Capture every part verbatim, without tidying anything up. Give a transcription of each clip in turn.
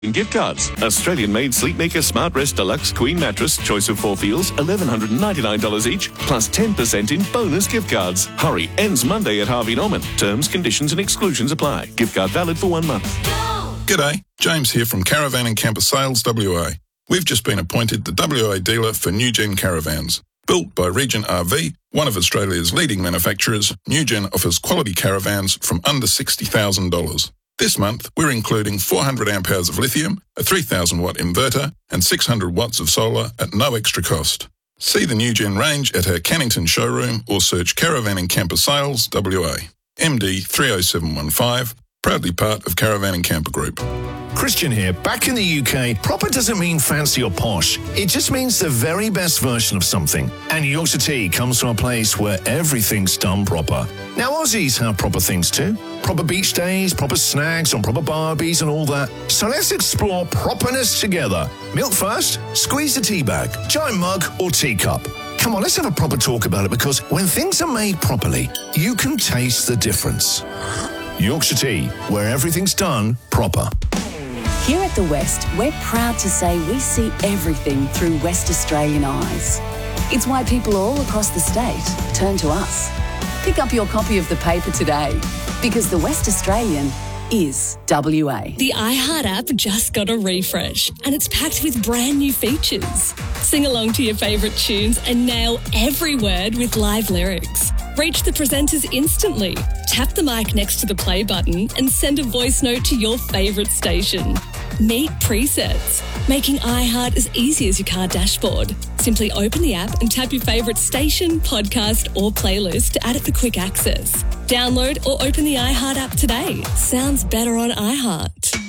Gift cards. Australian-made Sleepmaker Smart Rest Deluxe Queen Mattress, choice of four feels, one thousand one hundred ninety-nine dollars each, plus ten percent in bonus gift cards. Hurry, ends Monday at Harvey Norman. Terms, conditions and exclusions apply. Gift card valid for one month. G'day, James here from Caravan and Camper Sales W A. We've just been appointed the W A dealer for New Gen Caravans. Built by Regent R V, one of Australia's leading manufacturers, New Gen offers quality caravans from under sixty thousand dollars. This month, we're including four hundred amp hours of lithium, a three thousand watt inverter, and six hundred watts of solar at no extra cost. See the New Gen range at our Cannington showroom or search Caravan and Camper Sales W A. M D three oh seven one five, proudly part of Caravan and Camper Group. Christian here. Back in the U K, proper doesn't mean fancy or posh. It just means the very best version of something. And Yorkshire Tea comes from a place where everything's done proper. Now, Aussies have proper things too. Proper beach days, proper snags on proper barbies and all that. So let's explore properness together. Milk first, squeeze the tea bag, giant mug or teacup. Come on, let's have a proper talk about it, because when things are made properly, you can taste the difference. Yorkshire Tea, where everything's done proper. Here at The West, we're proud to say we see everything through West Australian eyes. It's why people all across the state turn to us. Pick up your copy of the paper today, because The West Australian is W A. The iHeart app just got a refresh, and it's packed with brand new features. Sing along to your favourite tunes and nail every word with live lyrics. Reach the presenters instantly. Tap the mic next to the play button and send a voice note to your favourite station. Meet presets, making iHeart as easy as your car dashboard. Simply open the app and tap your favourite station, podcast or playlist to add it for quick access. Download or open the iHeart app today. Sounds better on iHeart.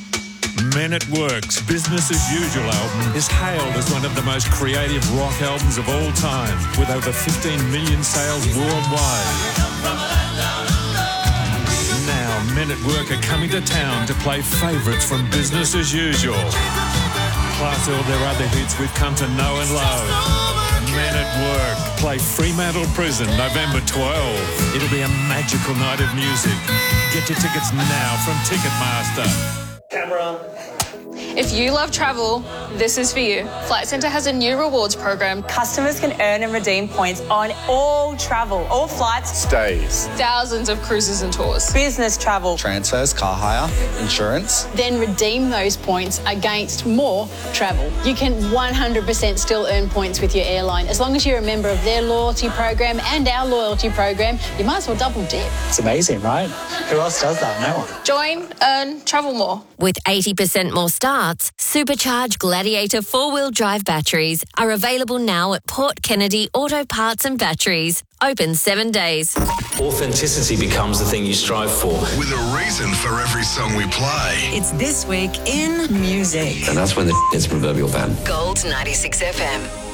Men at Work's Business as Usual album is hailed as one of the most creative rock albums of all time, with over fifteen million sales worldwide. Now, Men at Work are coming to town to play favourites from Business as Usual, plus all their other hits we've come to know and love. Men at Work play Fremantle Prison November twelfth. It'll be a magical night of music. Get your tickets now from Ticketmaster. Camera. If you love travel, this is for you. Flight Centre has a new rewards program. Customers can earn and redeem points on all travel, all flights, stays, thousands of cruises and tours, business travel, transfers, car hire, insurance. Then redeem those points against more travel. You can one hundred percent still earn points with your airline. As long as you're a member of their loyalty program and our loyalty program, you might as well double dip. It's amazing, right? Who else does that? No one. Join, earn, travel more. With eighty percent more starts, supercharged Gladiator four-wheel drive batteries are available now at Port Kennedy Auto Parts and Batteries. Open seven days. Authenticity becomes the thing you strive for. With a reason for every song we play. It's This Week in Music. And that's when the it's proverbial fan. Gold ninety-six F M.